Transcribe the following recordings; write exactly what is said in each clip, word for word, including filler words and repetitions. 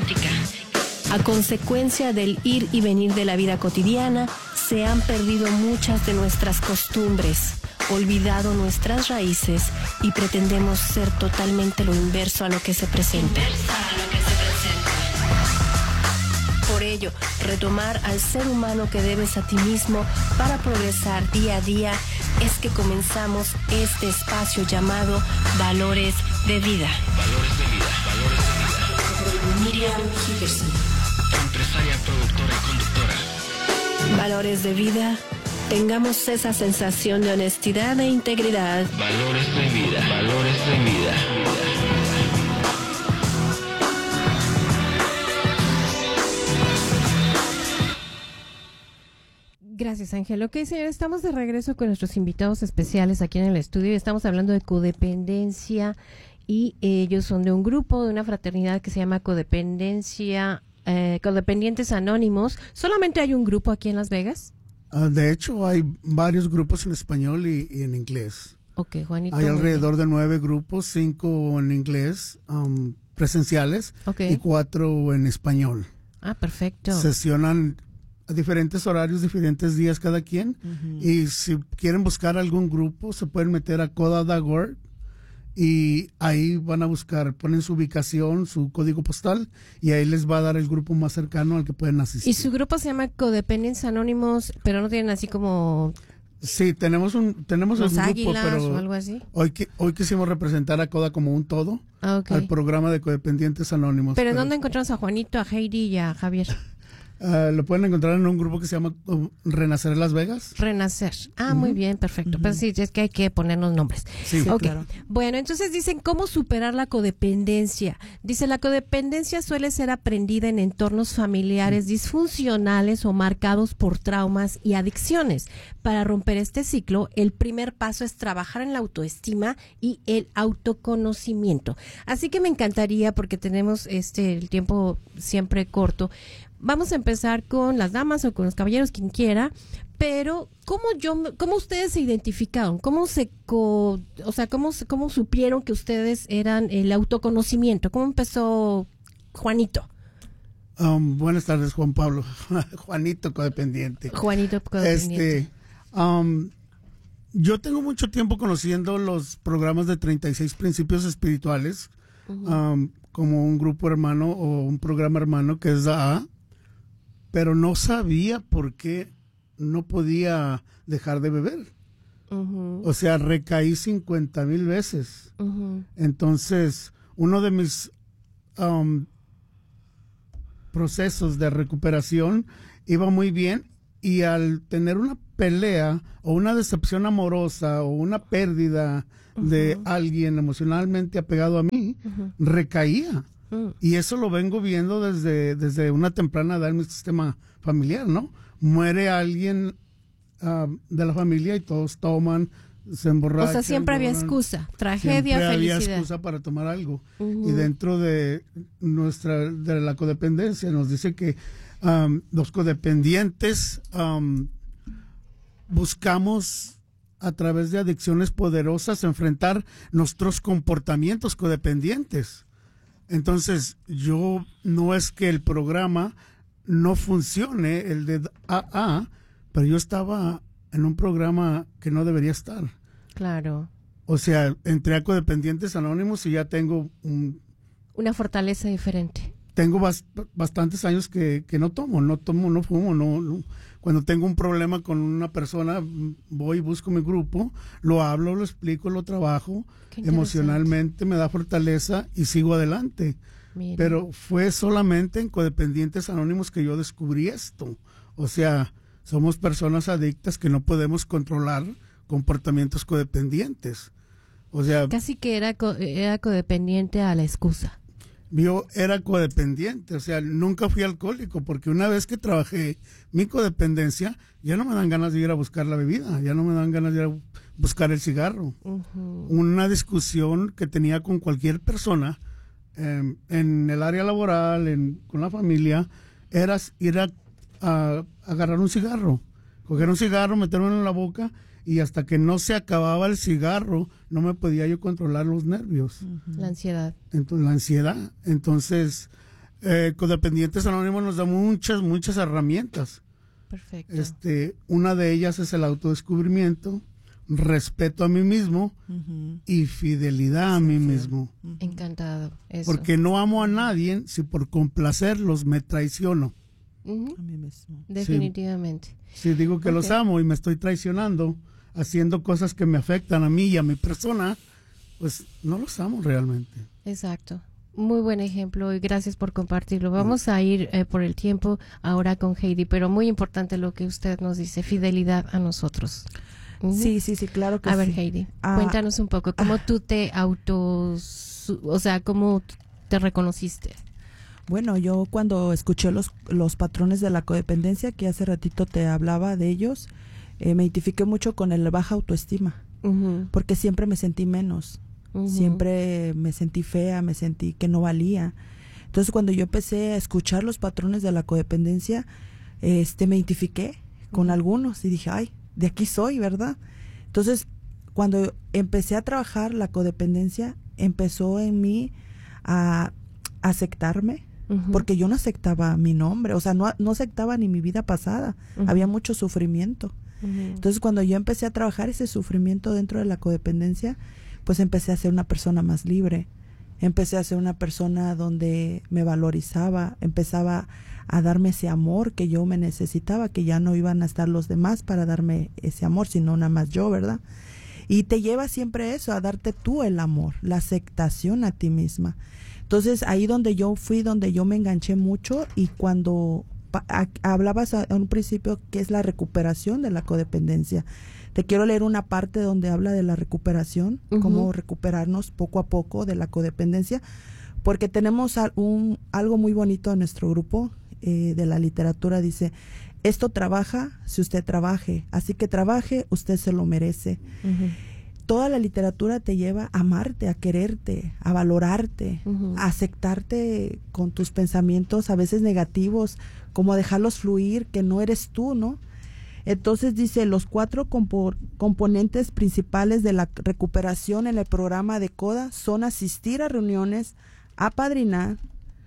cuántica. A consecuencia del ir y venir de la vida cotidiana, se han perdido muchas de nuestras costumbres, olvidado nuestras raíces y pretendemos ser totalmente lo inverso a lo que se presenta. Inversa a lo que se presenta. Por ello, retomar al ser humano que debes a ti mismo para progresar día a día es que comenzamos este espacio llamado Valores de Vida. Valores de Vida, Valores de Vida. Miriam Higgerson. Empresaria, productora y conductora. Valores de Vida. Tengamos esa sensación de honestidad e integridad. Valores de vida, valores de vida. Gracias, Ángel. Ok, señor, estamos de regreso con nuestros invitados especiales aquí en el estudio y estamos hablando de codependencia y ellos son de un grupo, de una fraternidad que se llama Codependencia, eh, Codependientes Anónimos. ¿Solamente hay un grupo aquí en Las Vegas? Uh, de hecho, hay varios grupos en español y, y en inglés. Ok, Juanito. Hay alrededor de nueve grupos, cinco en inglés um, presenciales okay. y cuatro en español. Ah, perfecto. Sesionan a diferentes horarios, diferentes días cada quien. Uh-huh. Y si quieren buscar algún grupo, se pueden meter a coda punto org y ahí van a buscar, ponen su ubicación, su código postal y ahí les va a dar el grupo más cercano al que pueden asistir. ¿Y su grupo se llama Codependientes Anónimos, pero no tienen así como... Sí, tenemos un tenemos los un grupo, águilas pero o algo así? Hoy, hoy quisimos representar a CODA como un todo, ah, okay. al programa de Codependientes Anónimos. ¿Pero, pero dónde encontramos a Juanito, a Heidi y a Javier? Uh, lo pueden encontrar en un grupo que se llama uh, Renacer Las Vegas. Renacer. Ah, uh-huh. Muy bien, perfecto. Uh-huh. Pero sí, es que hay que ponernos nombres. Sí, okay. claro. Bueno, entonces dicen, ¿cómo superar la codependencia? Dice, la codependencia suele ser aprendida en entornos familiares uh-huh. disfuncionales o marcados por traumas y adicciones. Para romper este ciclo, el primer paso es trabajar en la autoestima y el autoconocimiento. Así que me encantaría, porque tenemos este el tiempo siempre corto, vamos a empezar con las damas o con los caballeros, quien quiera, pero ¿cómo yo, cómo ustedes se identificaron? ¿Cómo se, co, o sea, cómo, cómo supieron que ustedes eran el autoconocimiento? ¿Cómo empezó Juanito? Um, buenas tardes, Juan Pablo. Juanito Codependiente. Juanito Codependiente. Este, um, yo tengo mucho tiempo conociendo los programas de treinta y seis principios espirituales, uh-huh. um, como un grupo hermano o un programa hermano que es D A A. Pero no sabía por qué no podía dejar de beber. Uh-huh. O sea, recaí cincuenta mil veces. Uh-huh. Entonces, uno de mis um, procesos de recuperación iba muy bien y al tener una pelea o una decepción amorosa o una pérdida uh-huh. de alguien emocionalmente apegado a mí, uh-huh. recaía. Y eso lo vengo viendo desde, desde una temprana edad en mi sistema familiar, ¿no? Muere alguien uh, de la familia y todos toman, se emborrachan. O sea, siempre había excusa, tragedia, siempre felicidad. Había excusa para tomar algo. Uh-huh. Y dentro de nuestra, de la codependencia nos dice que um, los codependientes um, buscamos a través de adicciones poderosas enfrentar nuestros comportamientos codependientes. Entonces, yo no es que el programa no funcione, el de A A, pero yo estaba en un programa que no debería estar. Claro. O sea, entré a Codependientes Anónimos y ya tengo un... Una fortaleza diferente. Tengo bast- bastantes años que, que no tomo, no tomo, no fumo, no, no. Cuando tengo un problema con una persona, voy y busco mi grupo, lo hablo, lo explico, lo trabajo, emocionalmente me da fortaleza y sigo adelante. Mira. Pero fue solamente en Codependientes Anónimos que yo descubrí esto. O sea, somos personas adictas que no podemos controlar comportamientos codependientes. O sea, casi que era, co- era codependiente a la excusa. Yo era codependiente, o sea, nunca fui alcohólico, porque una vez que trabajé mi codependencia, ya no me dan ganas de ir a buscar la bebida, ya no me dan ganas de ir a buscar el cigarro. Uh-huh. Una discusión que tenía con cualquier persona eh, en el área laboral, en, con la familia, era ir a, a, a agarrar un cigarro, coger un cigarro, meterlo en la boca, y hasta que no se acababa el cigarro, no me podía yo controlar los nervios. Uh-huh. La ansiedad. Entonces, la ansiedad. Entonces, Eh, Codependientes Anónimos nos da muchas, muchas herramientas. Perfecto. Este, una de ellas es el autodescubrimiento, respeto a mí mismo uh-huh. y fidelidad a mí mismo. Uh-huh. Encantado. Eso. Porque no amo a nadie si por complacerlos me traiciono. Uh-huh. A mí mismo. Definitivamente. Si sí, digo que okay. los amo y me estoy traicionando, haciendo cosas que me afectan a mí y a mi persona, pues no los amo realmente. Exacto. Muy buen ejemplo y gracias por compartirlo. Vamos a ir eh, por el tiempo ahora con Heidi, pero muy importante lo que usted nos dice, fidelidad a nosotros. Uh-huh. Sí, sí, sí, claro que a sí. A ver, Heidi, ah, cuéntanos un poco, ¿cómo ah, tú te autos, o sea, cómo te reconociste? Bueno, yo cuando escuché los, los patrones de la codependencia, que hace ratito te hablaba de ellos, eh, me identifiqué mucho con el baja autoestima, uh-huh. porque siempre me sentí menos. Uh-huh. Siempre me sentí fea, me sentí que no valía. Entonces cuando yo empecé a escuchar los patrones de la codependencia, este, me identifiqué con uh-huh. algunos y dije, ay, de aquí soy, ¿verdad? Entonces cuando empecé a trabajar la codependencia, empezó en mí a aceptarme, uh-huh. porque yo no aceptaba mi nombre, o sea, no, no aceptaba ni mi vida pasada, uh-huh. había mucho sufrimiento. Uh-huh. Entonces cuando yo empecé a trabajar ese sufrimiento dentro de la codependencia, pues empecé a ser una persona más libre, empecé a ser una persona donde me valorizaba, empezaba a darme ese amor que yo me necesitaba, que ya no iban a estar los demás para darme ese amor, sino nada más yo, ¿verdad? Y te lleva siempre eso, a darte tú el amor, la aceptación a ti misma. Entonces ahí donde yo fui, donde yo me enganché mucho, y cuando pa- a- hablabas a, a un principio que es la recuperación de la codependencia, te quiero leer una parte donde habla de la recuperación, uh-huh. cómo recuperarnos poco a poco de la codependencia, porque tenemos un, algo muy bonito en nuestro grupo eh, de la literatura, dice, esto trabaja si usted trabaje, así que trabaje, usted se lo merece. Uh-huh. Toda la literatura te lleva a amarte, a quererte, a valorarte, uh-huh. a aceptarte con tus pensamientos a veces negativos, como a dejarlos fluir, que no eres tú, ¿no? Entonces dice, los cuatro compo- componentes principales de la recuperación en el programa de CODA son asistir a reuniones, apadrinar,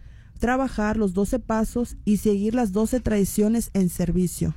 trabajar los doce pasos y seguir las doce tradiciones en servicio.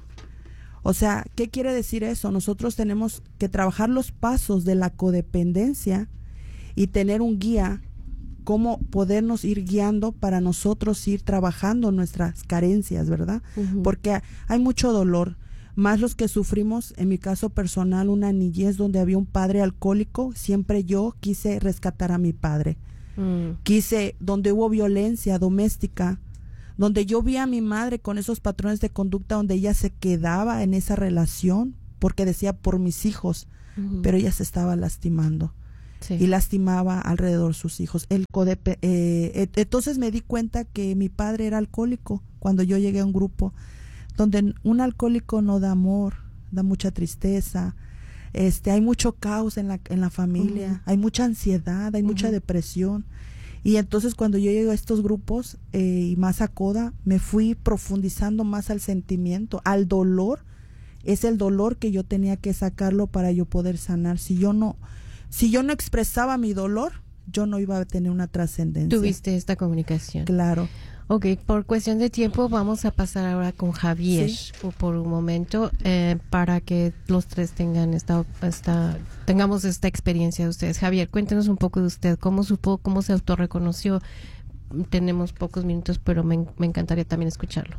O sea, ¿qué quiere decir eso? Nosotros tenemos que trabajar los pasos de la codependencia y tener un guía, cómo podernos ir guiando para nosotros ir trabajando nuestras carencias, ¿verdad? Uh-huh. Porque hay mucho dolor. Más los que sufrimos, en mi caso personal, una niñez donde había un padre alcohólico, siempre yo quise rescatar a mi padre. Mm. Quise, donde hubo violencia doméstica, donde yo vi a mi madre con esos patrones de conducta, donde ella se quedaba en esa relación, porque decía por mis hijos, uh-huh. pero ella se estaba lastimando. Sí. Y lastimaba alrededor sus hijos. El codepe- eh, entonces me di cuenta que mi padre era alcohólico cuando yo llegué a un grupo donde un alcohólico no da amor, da mucha tristeza, este, hay mucho caos en la, en la familia, uh-huh. hay mucha ansiedad, hay uh-huh. mucha depresión. Y entonces cuando yo llegué a estos grupos eh, y más a CODA, me fui profundizando más al sentimiento, al dolor. Es el dolor que yo tenía que sacarlo para yo poder sanar. Si yo no, si yo no expresaba mi dolor, yo no iba a tener una trascendencia. Tuviste esta comunicación. Claro. Ok, por cuestión de tiempo vamos a pasar ahora con Javier sí. por, por un momento eh, para que los tres tengan esta, esta, tengamos esta experiencia de ustedes. Javier, cuéntenos un poco de usted, cómo supo, cómo se autorreconoció. Tenemos pocos minutos, pero me, me encantaría también escucharlo.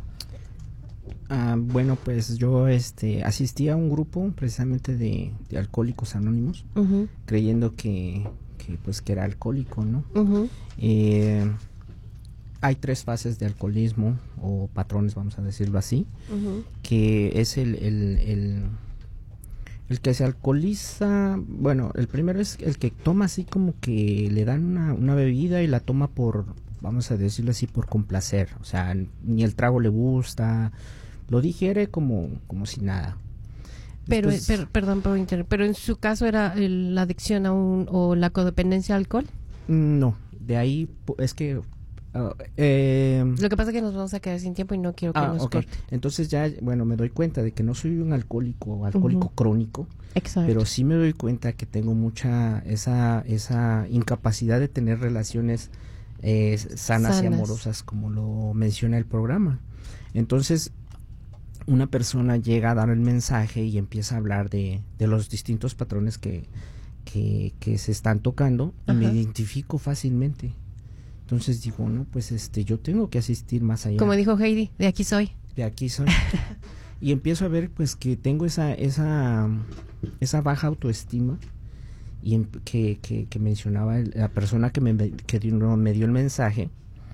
Ah, bueno, pues yo este asistí a un grupo precisamente de, de alcohólicos anónimos, uh-huh. creyendo que, que pues que era alcohólico, ¿no? Uh-huh. Eh, hay tres fases de alcoholismo o patrones, vamos a decirlo así, uh-huh. que es el, el, el, el que se alcoholiza. Bueno, el primero es el que toma así como que le dan una, una bebida y la toma por, vamos a decirlo así, por complacer. O sea, ni el trago le gusta, lo digiere como, como si nada. Pero, Después, per, perdón por interrumpir, pero en su caso era el, la adicción a un, o la codependencia al alcohol. No, de ahí es que Uh, eh, lo que pasa es que nos vamos a quedar sin tiempo y no quiero que ah, nos okay. corte. Entonces ya, bueno, me doy cuenta de que no soy un alcohólico, alcohólico uh-huh. crónico. Exacto. Pero sí me doy cuenta que tengo mucha esa esa incapacidad de tener relaciones eh, sanas, Sanas y amorosas, como lo menciona el programa. Entonces, una persona llega a dar el mensaje y empieza a hablar de, de los distintos patrones que, que, que se están tocando, y me identifico fácilmente. Entonces digo, no, pues este, yo tengo que asistir más allá. Como dijo Heidi, de aquí soy. De aquí soy. Y empiezo a ver pues que tengo esa, esa, esa baja autoestima, y en, que, que, que mencionaba el, la persona que me, que dio, me dio el mensaje,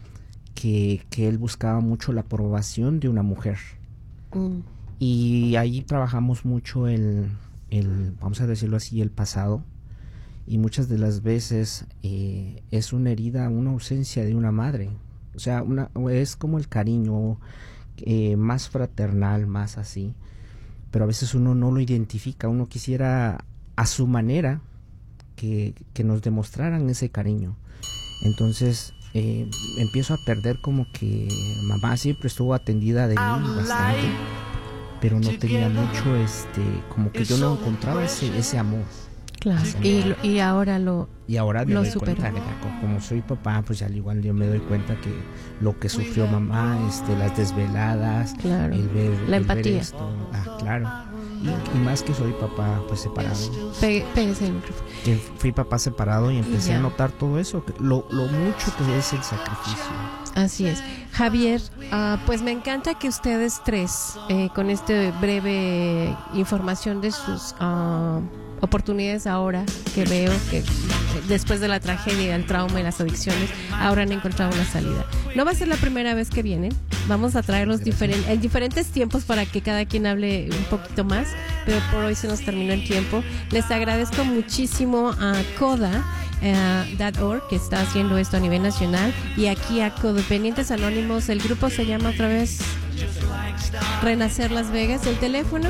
que, que él buscaba mucho la aprobación de una mujer. Mm. Y ahí trabajamos mucho el, el, vamos a decirlo así, el pasado. Y muchas de las veces eh, es una herida, una ausencia de una madre. O sea, una, es como el cariño eh, más fraternal, más así. Pero a veces uno no lo identifica. Uno quisiera a su manera que, que nos demostraran ese cariño. Entonces eh, empiezo a perder como que mamá siempre estuvo atendida de mí bastante. Pero no tenía mucho, este, como que yo no encontraba ese, ese amor. Claro, y, y ahora lo y ahora me lo doy superó. cuenta, como, como soy papá, pues ya al igual yo me doy cuenta que lo que sufrió mamá, este, las desveladas, claro, el ver, la el empatía. ver esto, ah, claro, y, y más que soy papá pues separado, Pegue, pégase el micrófono. que fui papá separado y empecé Ya. a notar todo eso, que lo, lo mucho que es el sacrificio. Así es. Javier, uh, pues me encanta que ustedes tres, eh, con este breve información de sus uh, oportunidades ahora, que veo que después de la tragedia, el trauma y las adicciones, ahora han encontrado una salida. No va a ser la primera vez que vienen. Vamos a traerlos diferen- en diferentes tiempos para que cada quien hable un poquito más, pero por hoy se nos terminó el tiempo. Les agradezco muchísimo a Coda punto org, que está haciendo esto a nivel nacional, y aquí a Codependientes Anónimos. El grupo se llama otra vez Renacer Las Vegas. El teléfono,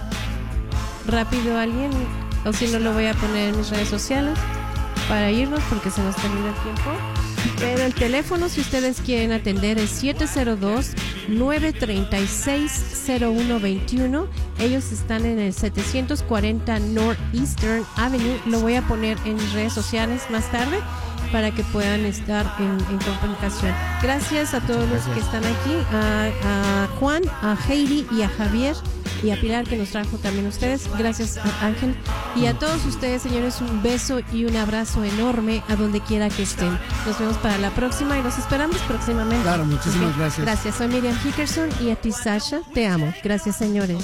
rápido alguien, o si no lo voy a poner en mis redes sociales para irnos porque se nos termina el tiempo. Pero el teléfono, si ustedes quieren atender, es siete cero dos, nueve tres seis, cero uno dos uno. Ellos están en el setecientos cuarenta Northeastern Avenue. Lo voy a poner en mis redes sociales más tarde para que puedan estar en, en comunicación. Gracias a todos los que están aquí, a, a Juan, a Heidi y a Javier, y a Pilar, que nos trajo también ustedes. Gracias a Ángel. Y a todos ustedes, señores, un beso y un abrazo enorme a donde quiera que estén. Nos vemos para la próxima y los esperamos próximamente. Claro, muchísimas Ok. gracias. Gracias, soy Miriam Hickerson, y a ti, Sasha, te amo. Gracias, señores.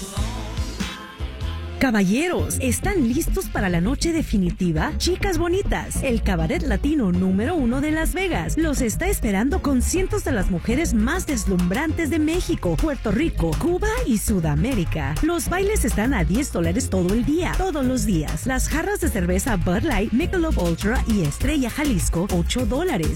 Caballeros, ¿están listos para la noche definitiva? Chicas bonitas, el cabaret latino número uno de Las Vegas los está esperando con cientos de las mujeres más deslumbrantes de México, Puerto Rico, Cuba y Sudamérica. Los bailes están a diez dólares todo el día, todos los días. Las jarras de cerveza Bud Light, Michelob Ultra y Estrella Jalisco, ocho dólares.